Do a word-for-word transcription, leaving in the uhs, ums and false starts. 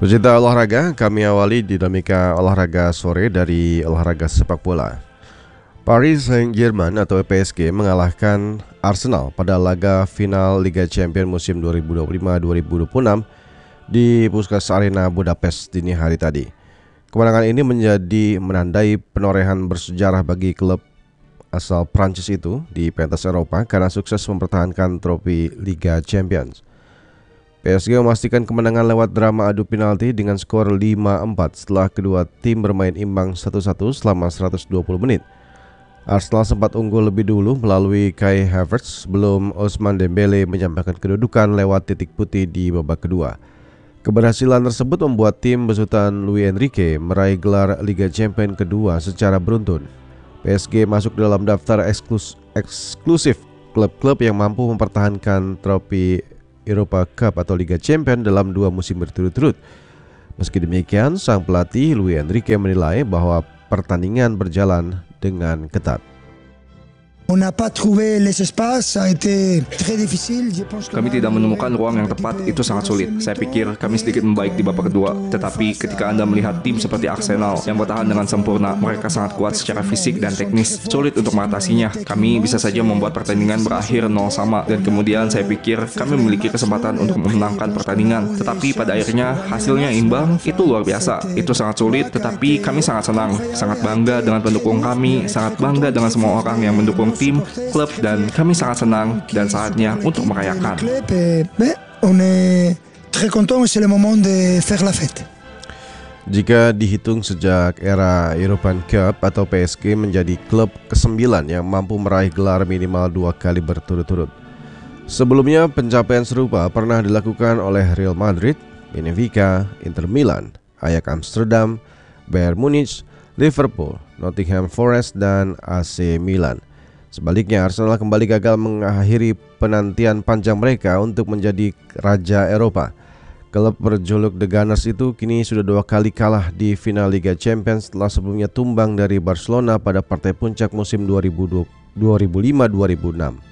Pecinta olahraga, kami awali dinamika olahraga sore dari olahraga sepak bola. Paris Saint-Germain atau P S G mengalahkan Arsenal pada laga final Liga Champions musim dua ribu dua puluh lima dua ribu dua puluh enam di Puskas Arena Budapest dini hari tadi. Kemenangan ini menjadi menandai penorehan bersejarah bagi klub asal Prancis itu di pentas Eropa karena sukses mempertahankan trofi Liga Champions. P S G memastikan kemenangan lewat drama adu penalti dengan skor lima empat setelah kedua tim bermain imbang satu satu selama seratus dua puluh menit. Arsenal sempat unggul lebih dulu melalui Kai Havertz sebelum Ousmane Dembele menyampaikan kedudukan lewat titik putih di babak kedua. Keberhasilan tersebut membuat tim besutan Luis Enrique meraih gelar Liga Champions kedua secara beruntun. P S G masuk dalam daftar eksklus- eksklusif klub-klub yang mampu mempertahankan trofi Europa Cup atau Liga Champions dalam dua musim berturut-turut. Meski demikian, sang pelatih Luis Enrique menilai bahwa pertandingan berjalan dengan ketat. Kami tidak menemukan ruang yang tepat, itu sangat sulit. Saya pikir kami sedikit membaik di babak kedua, tetapi ketika Anda melihat tim seperti Arsenal yang bertahan dengan sempurna, mereka sangat kuat secara fisik dan teknis, sulit untuk mengatasinya. Kami bisa saja membuat pertandingan berakhir nol sama, dan kemudian saya pikir kami memiliki kesempatan untuk memenangkan pertandingan. Tetapi pada akhirnya hasilnya imbang, itu luar biasa. Itu sangat sulit, tetapi kami sangat senang, sangat bangga dengan pendukung kami, sangat bangga dengan semua orang yang mendukung tim, klub, dan kami sangat senang dan saatnya untuk merayakan. Jika dihitung sejak era European Cup atau P S G menjadi klub kesembilan yang mampu meraih gelar minimal dua kali berturut-turut. Sebelumnya pencapaian serupa pernah dilakukan oleh Real Madrid, Benfica, Inter Milan, Ajax Amsterdam, Bayern Munich, Liverpool, Nottingham Forest, dan A C Milan. Sebaliknya, Arsenal kembali gagal mengakhiri penantian panjang mereka untuk menjadi Raja Eropa. Klub berjuluk The Gunners itu kini sudah dua kali kalah di final Liga Champions setelah sebelumnya tumbang dari Barcelona pada partai puncak musim dua ribu lima dua ribu enam.